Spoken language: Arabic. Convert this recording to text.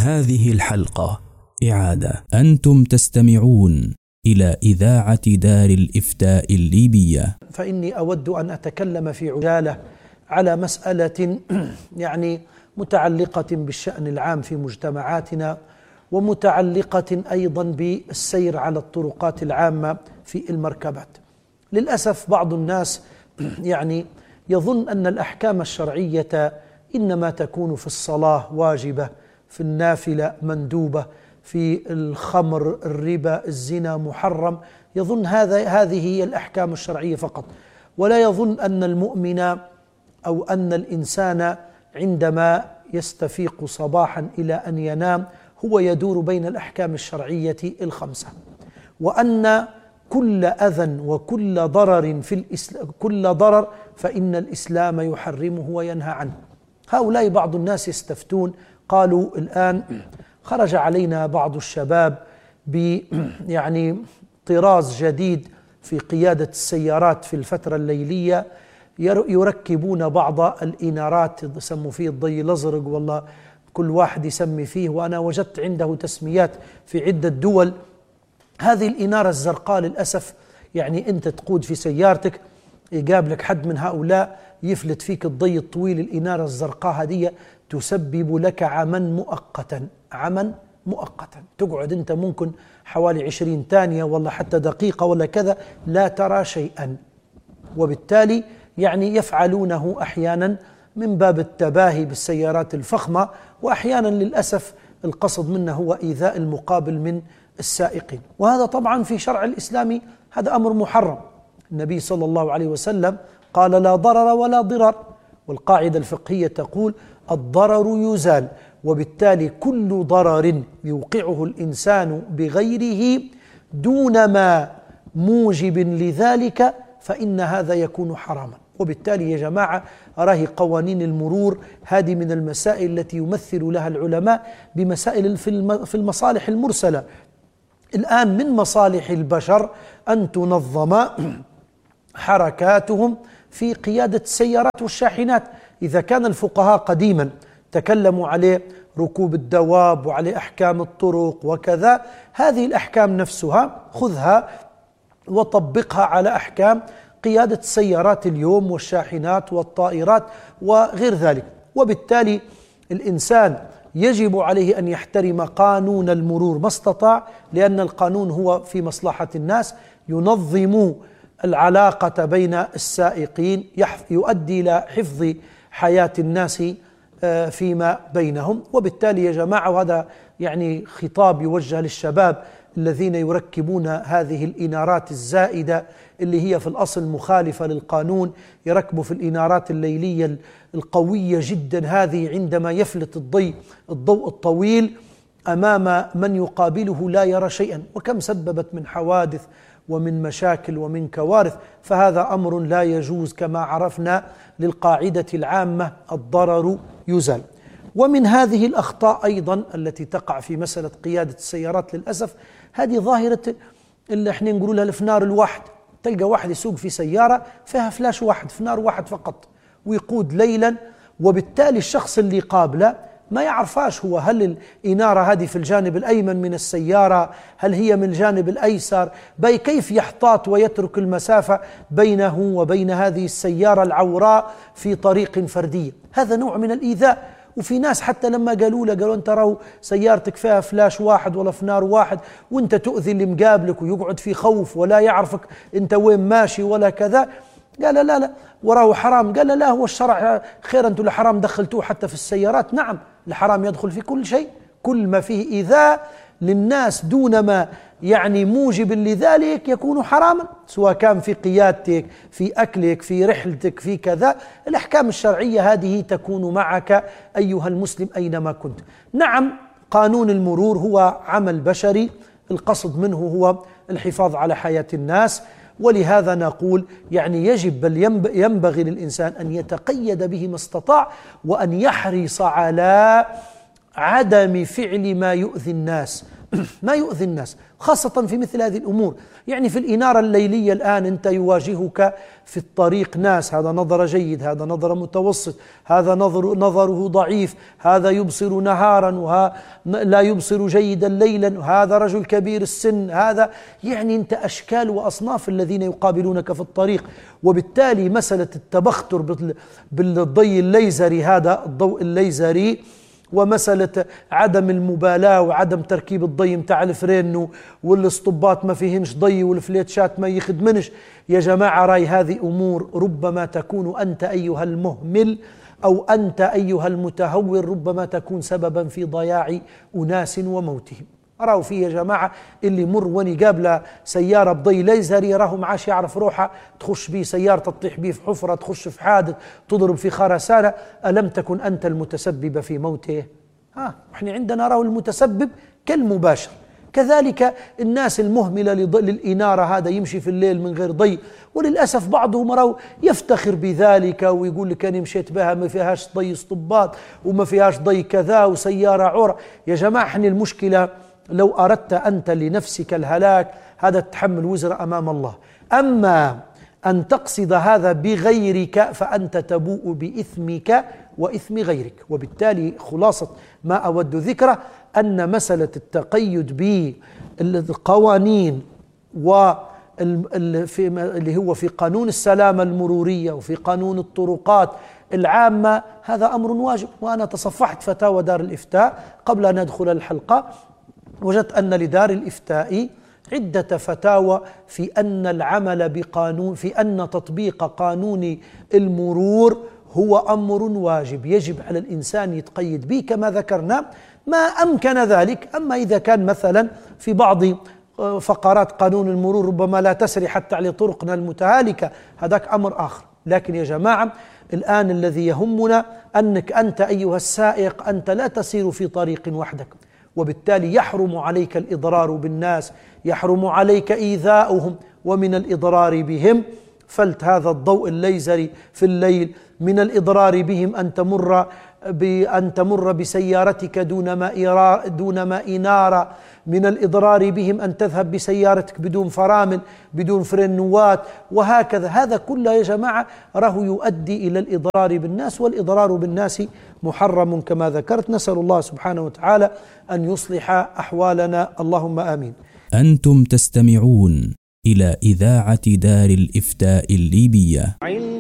هذه الحلقة إعادة. أنتم تستمعون إلى إذاعة دار الإفتاء الليبية. فإني أود أن أتكلم في عجالة على مسألة متعلقة بالشأن العام في مجتمعاتنا، ومتعلقة أيضا بالسير على الطرقات العامة في المركبات. للأسف بعض الناس يظن أن الأحكام الشرعية إنما تكون في الصلاة واجبة، في النافلة مندوبة، في الخمر الربا الزنا محرم. يظن هذه هي الأحكام الشرعية فقط، ولا يظن أن المؤمن أو أن الإنسان عندما يستفيق صباحا إلى أن ينام هو يدور بين الأحكام الشرعية الخمسة، وأن كل أذى وكل ضرر كل ضرر فإن الإسلام يحرمه وينهى عنه. هؤلاء بعض الناس يستفتون، قالوا الآن خرج علينا بعض الشباب طراز جديد في قيادة السيارات في الفترة الليلية، يركبون بعض الإنارات، يسموا فيه الضي الأزرق، والله كل واحد يسمي فيه، وأنا وجدت عنده تسميات في عدة دول. هذه الإنارة الزرقاء للأسف أنت تقود في سيارتك، يقابلك حد من هؤلاء يفلت فيك الضي الطويل، الإنارة الزرقاء هذه تسبب لك عما مؤقتا، تقعد أنت ممكن حوالي 20 ثانية ولا حتى دقيقة ولا كذا لا ترى شيئا، وبالتالي يفعلونه أحيانا من باب التباهي بالسيارات الفخمة، وأحيانا للأسف القصد منه هو إيذاء المقابل من السائقين، وهذا طبعا في شرع الإسلام هذا أمر محرم. النبي صلى الله عليه وسلم قال لا ضرر ولا ضرار، والقاعدة الفقهية تقول الضرر يزال، وبالتالي كل ضرر يوقعه الإنسان بغيره دون ما موجب لذلك فإن هذا يكون حراما. وبالتالي يا جماعة أراهي قوانين المرور هذه من المسائل التي يمثل لها العلماء بمسائل في المصالح المرسلة. الآن من مصالح البشر أن تنظم حركاتهم في قيادة السيارات والشاحنات. إذا كان الفقهاء قديما تكلموا عليه ركوب الدواب وعلى أحكام الطرق وكذا، هذه الأحكام نفسها خذها وطبقها على أحكام قيادة السيارات اليوم والشاحنات والطائرات وغير ذلك. وبالتالي الإنسان يجب عليه أن يحترم قانون المرور ما استطاع، لأن القانون هو في مصلحة الناس، ينظم العلاقة بين السائقين، يؤدي إلى حفظ حياة الناس فيما بينهم. وبالتالي يا جماعة، وهذا خطاب يوجه للشباب الذين يركبون هذه الإنارات الزائدة اللي هي في الأصل مخالفة للقانون، يركبوا في الإنارات الليلية القوية جدا هذه، عندما يفلت الضوء الطويل أمام من يقابله لا يرى شيئا، وكم سببت من حوادث ومن مشاكل ومن كوارث. فهذا أمر لا يجوز كما عرفنا للقاعدة العامة الضرر يزال. ومن هذه الأخطاء أيضا التي تقع في مسألة قيادة السيارات للأسف هذه ظاهرة اللي احنا نقول لها الفنار الواحد. تلقى واحد يسوق في سيارة فيها فلاش واحد، فنار واحد فقط، ويقود ليلا، وبالتالي الشخص اللي قابله ما يعرفاش هو هل الإنارة هذه في الجانب الأيمن من السيارة، هل هي من الجانب الأيسر، كيف يحتاط ويترك المسافة بينه وبين هذه السيارة العوراء في طريق فردي. هذا نوع من الإيذاء. وفي ناس حتى لما قالوا أنت راهو سيارتك فيها فلاش واحد ولا فنار واحد وأنت تؤذي اللي مقابلك ويقعد في خوف ولا يعرفك أنت وين ماشي ولا كذا، قال لا وراه حرام. قال لا، هو الشرع خير، أنتم الحرام دخلتوه حتى في السيارات. نعم، الحرام يدخل في كل شيء، كل ما فيه إيذاء للناس دون ما موجب لذلك يكون حراما، سواء كان في قيادتك، في أكلك، في رحلتك، في كذا. الأحكام الشرعية هذه تكون معك أيها المسلم أينما كنت. نعم، قانون المرور هو عمل بشري، القصد منه هو الحفاظ على حياة الناس، ولهذا نقول يجب بل ينبغي للإنسان أن يتقيد به ما استطاع، وأن يحرص على عدم فعل ما يؤذي الناس ما يؤذي الناس، خاصة في مثل هذه الأمور. يعني في الإنارة الليلية الآن أنت يواجهك في الطريق ناس، هذا نظر جيد، هذا نظر متوسط، هذا نظره ضعيف، هذا يبصر نهارا وهذا لا يبصر جيدا ليلا، وهذا رجل كبير السن، هذا يعني أنت أشكال وأصناف الذين يقابلونك في الطريق. وبالتالي مسألة التبختر بالضي الليزري، هذا الضوء الليزري، ومسألة عدم المبالاة وعدم تركيب الضي متاع الفرين والاسطبات ما فيهنش ضي والفليتشات ما يخدمنش، يا جماعة راي هذه أمور ربما تكون أنت أيها المهمل أو أنت أيها المتهور ربما تكون سببا في ضياع أناس وموتهم. راهو فيه يا جماعة اللي مر وني قابله سيارة بضي ليزري راهو معاش يعرف روحه، تخش بيه سيارة تطيح بيه في حفرة، تخش في حادث، تضرب في خرسانة، ألم تكن أنت المتسبب في موته؟ احنا عندنا راهو المتسبب كالمباشر. كذلك الناس المهملة للإنارة، هذا يمشي في الليل من غير ضي، وللأسف بعضهم راهو يفتخر بذلك ويقول لك أنا مشيت بها ما فيهاش ضي اسطبات وما فيهاش ضي كذا وسيارة عورة. يا جماعة احنا المشكلة لو أردت أنت لنفسك الهلاك هذا تحمل وزر أمام الله، أما أن تقصد هذا بغيرك فأنت تبوء بإثمك وإثم غيرك. وبالتالي خلاصة ما أود ذكره أن مسألة التقيد بالقوانين اللي هو في قانون السلامة المرورية وفي قانون الطرقات العامة هذا أمر واجب. وأنا تصفحت فتاوى دار الإفتاء قبل أن أدخل الحلقة، وجدت أن لدار الإفتاء عدة فتاوى في أن العمل بقانون، في أن تطبيق قانون المرور هو أمر واجب يجب على الإنسان يتقيد به كما ذكرنا ما أمكن ذلك. أما إذا كان مثلا في بعض فقرات قانون المرور ربما لا تسري حتى على طرقنا المتهالكة هذاك أمر آخر. لكن يا جماعة الآن الذي يهمنا أنك أنت أيها السائق أنت لا تسير في طريق وحدك، وبالتالي يحرم عليك الإضرار بالناس، يحرم عليك إيذاؤهم، ومن الإضرار بهم فلت هذا الضوء الليزري في الليل، من الإضرار بهم أن تمر بسيارتك دون ما إنارة، من الإضرار بهم أن تذهب بسيارتك بدون فرامل بدون فرنوات، وهكذا. هذا كله يا جماعة راه يؤدي إلى الإضرار بالناس، والإضرار بالناس محرم كما ذكرت. نسأل الله سبحانه وتعالى أن يصلح أحوالنا، اللهم آمين. أنتم تستمعون إلى إذاعة دار الإفتاء الليبية.